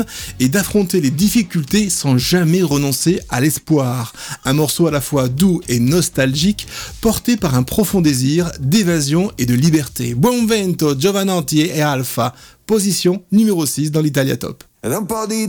et d'affronter les difficultés sans jamais renoncer à l'espoir. Un morceau à la fois doux et nostalgique, porté par un profond désir d'évasion et de liberté. Buon vento, Giovanotti et Alpha, position numéro 6 dans l'Italia Top. Ed è un po' di